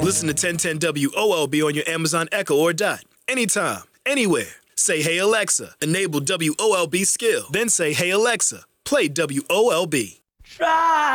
Listen to 1010 WOLB on your Amazon Echo or Dot. Anytime, anywhere. Say, hey, Alexa, enable WOLB skill. Then say, hey, Alexa, play WOLB. Try.